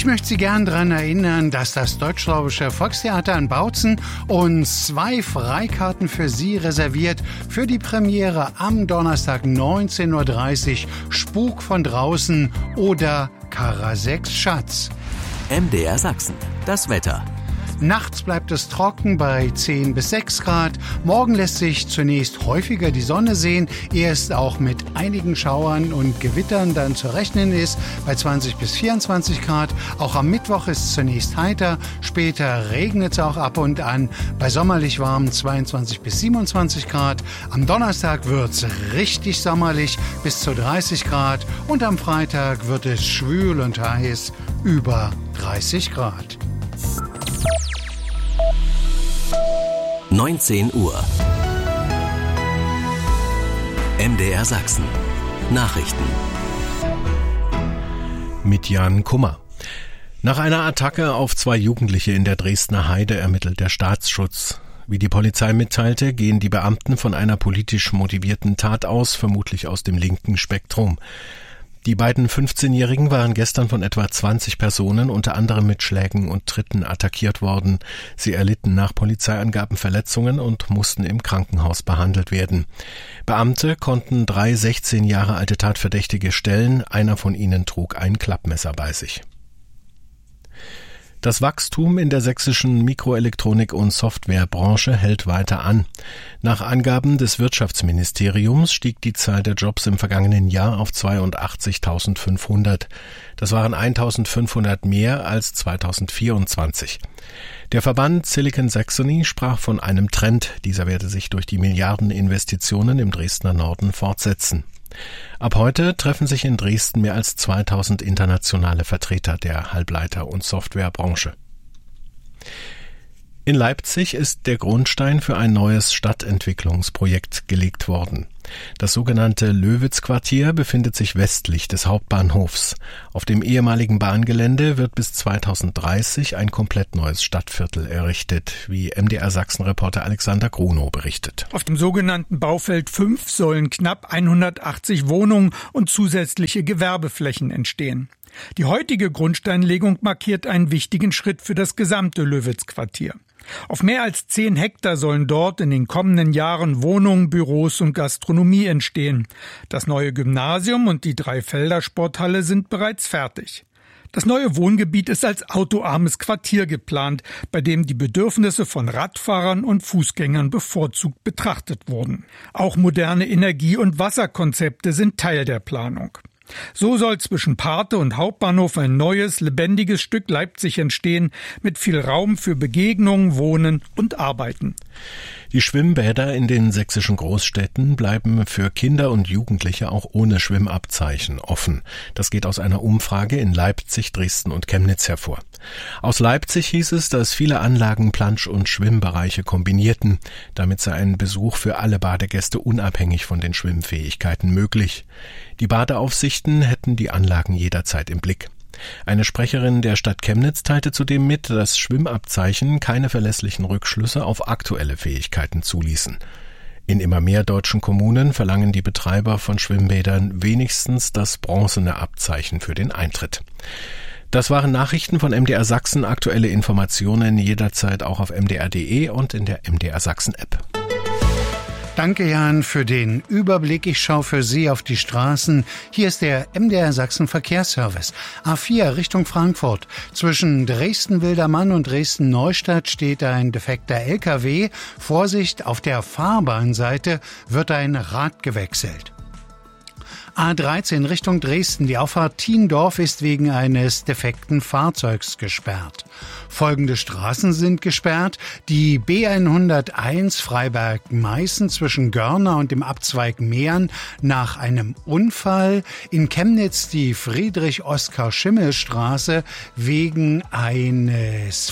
Ich möchte Sie gern daran erinnern, dass das Deutsch-Slawische Volkstheater in Bautzen uns 2 Freikarten für Sie reserviert für die Premiere am Donnerstag 19.30 Uhr Spuk von draußen oder Karasex Schatz. MDR Sachsen, das Wetter. Nachts bleibt es trocken bei 10 bis 6 Grad. Morgen lässt sich zunächst häufiger die Sonne sehen, ehe es auch mit einigen Schauern und Gewittern dann zu rechnen ist, bei 20 bis 24 Grad. Auch am Mittwoch ist es zunächst heiter, später regnet es auch ab und an, bei sommerlich warmen 22 bis 27 Grad. Am Donnerstag wird es richtig sommerlich, bis zu 30 Grad und am Freitag wird es schwül und heiß, über 30 Grad. 19 Uhr. MDR Sachsen. Nachrichten. Mit Jan Kummer. Nach einer Attacke auf 2 Jugendliche in der Dresdner Heide ermittelt der Staatsschutz. Wie die Polizei mitteilte, gehen die Beamten von einer politisch motivierten Tat aus, vermutlich aus dem linken Spektrum. Die beiden 15-Jährigen waren gestern von etwa 20 Personen, unter anderem mit Schlägen und Tritten, attackiert worden. Sie erlitten nach Polizeiangaben Verletzungen und mussten im Krankenhaus behandelt werden. Beamte konnten 3 16 Jahre alte Tatverdächtige stellen. Einer von ihnen trug ein Klappmesser bei sich. Das Wachstum in der sächsischen Mikroelektronik- und Softwarebranche hält weiter an. Nach Angaben des Wirtschaftsministeriums stieg die Zahl der Jobs im vergangenen Jahr auf 82.500. Das waren 1.500 mehr als 2024. Der Verband Silicon Saxony sprach von einem Trend. Dieser werde sich durch die Milliardeninvestitionen im Dresdner Norden fortsetzen. Ab heute treffen sich in Dresden mehr als 2000 internationale Vertreter der Halbleiter- und Softwarebranche. In Leipzig ist der Grundstein für ein neues Stadtentwicklungsprojekt gelegt worden. Das sogenannte Löwitz-Quartier befindet sich westlich des Hauptbahnhofs. Auf dem ehemaligen Bahngelände wird bis 2030 ein komplett neues Stadtviertel errichtet, wie MDR Sachsen-Reporter Alexander Grunow berichtet. Auf dem sogenannten Baufeld 5 sollen knapp 180 Wohnungen und zusätzliche Gewerbeflächen entstehen. Die heutige Grundsteinlegung markiert einen wichtigen Schritt für das gesamte Löwitz-Quartier. Auf mehr als 10 Hektar sollen dort in den kommenden Jahren Wohnungen, Büros und Gastronomie entstehen. Das neue Gymnasium und die Dreifelder-Sporthalle sind bereits fertig. Das neue Wohngebiet ist als autoarmes Quartier geplant, bei dem die Bedürfnisse von Radfahrern und Fußgängern bevorzugt betrachtet wurden. Auch moderne Energie- und Wasserkonzepte sind Teil der Planung. So soll zwischen Parthe und Hauptbahnhof ein neues, lebendiges Stück Leipzig entstehen, mit viel Raum für Begegnungen, Wohnen und Arbeiten. Die Schwimmbäder in den sächsischen Großstädten bleiben für Kinder und Jugendliche auch ohne Schwimmabzeichen offen. Das geht aus einer Umfrage in Leipzig, Dresden und Chemnitz hervor. Aus Leipzig hieß es, dass viele Anlagen Plansch- und Schwimmbereiche kombinierten. Damit sei ein Besuch für alle Badegäste unabhängig von den Schwimmfähigkeiten möglich. Die Badeaufsichten hätten die Anlagen jederzeit im Blick. Eine Sprecherin der Stadt Chemnitz teilte zudem mit, dass Schwimmabzeichen keine verlässlichen Rückschlüsse auf aktuelle Fähigkeiten zuließen. In immer mehr deutschen Kommunen verlangen die Betreiber von Schwimmbädern wenigstens das bronzene Abzeichen für den Eintritt. Das waren Nachrichten von MDR Sachsen. Aktuelle Informationen jederzeit auch auf mdr.de und in der MDR Sachsen App. Danke, Jan, für den Überblick. Ich schaue für Sie auf die Straßen. Hier ist der MDR Sachsen Verkehrsservice. A4 Richtung Frankfurt. Zwischen Dresden-Wildermann und Dresden-Neustadt steht ein defekter LKW. Vorsicht, auf der Fahrbahnseite wird ein Rad gewechselt. A13 Richtung Dresden. Die Auffahrt Thiendorf ist wegen eines defekten Fahrzeugs gesperrt. Folgende Straßen sind gesperrt. Die B101 Freiberg-Meißen zwischen Görner und dem Abzweig Mehren nach einem Unfall. In Chemnitz die Friedrich-Oskar-Schimmel-Straße wegen eines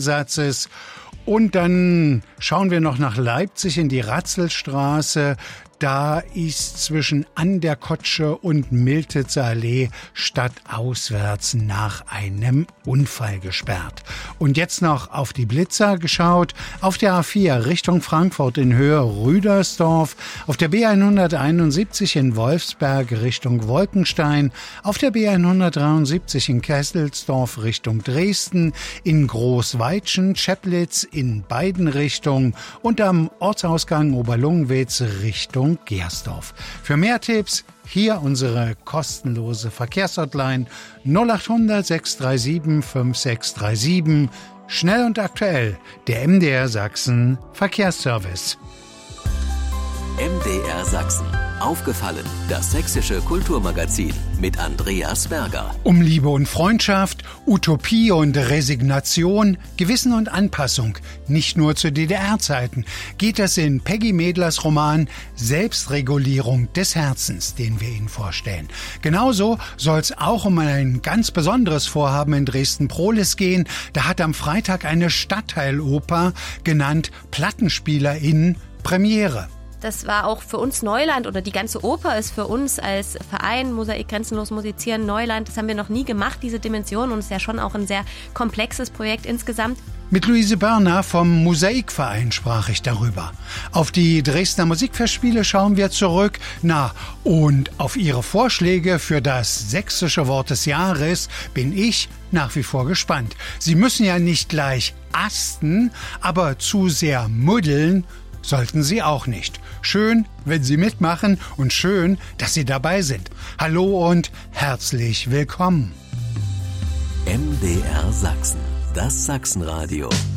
Feuerwehreinsatzes. Und dann schauen wir noch nach Leipzig in die Ratzelstraße. Da ist zwischen An der Kotsche und Miltitzer Allee stadtauswärts nach einem Unfall gesperrt. Und jetzt noch auf die Blitzer geschaut. Auf der A4 Richtung Frankfurt in Höhe Rüdersdorf. Auf der B171 in Wolfsberg Richtung Wolkenstein. Auf der B173 in Kesselsdorf Richtung Dresden. In Großweitschen, Cheplitz in beiden Richtungen. Und am Ortsausgang Oberlungwitz Richtung Gersdorf. Für mehr Tipps hier unsere kostenlose Verkehrshotline 0800 637 5637. Schnell und aktuell, der MDR Sachsen Verkehrsservice. MDR Sachsen. Aufgefallen, das sächsische Kulturmagazin mit Andreas Berger. Um Liebe und Freundschaft, Utopie und Resignation, Gewissen und Anpassung, nicht nur zu DDR-Zeiten, geht es in Peggy Medlers Roman Selbstregulierung des Herzens, den wir Ihnen vorstellen. Genauso soll es auch um ein ganz besonderes Vorhaben in Dresden-Prohlis gehen. Da hat am Freitag eine Stadtteiloper, genannt PlattenspielerInnen, Premiere. Das war auch für uns Neuland, oder die ganze Oper ist für uns als Verein Mosaik Grenzenlos Musizieren Neuland. Das haben wir noch nie gemacht, diese Dimension, und es ist ja schon auch ein sehr komplexes Projekt insgesamt. Mit Luise Börner vom Mosaikverein sprach ich darüber. Auf die Dresdner Musikfestspiele schauen wir zurück. Und auf Ihre Vorschläge für das sächsische Wort des Jahres bin ich nach wie vor gespannt. Sie müssen ja nicht gleich asten, aber zu sehr muddeln sollten Sie auch nicht. Schön, wenn Sie mitmachen, und schön, dass Sie dabei sind. Hallo und herzlich willkommen. MDR Sachsen, das Sachsenradio.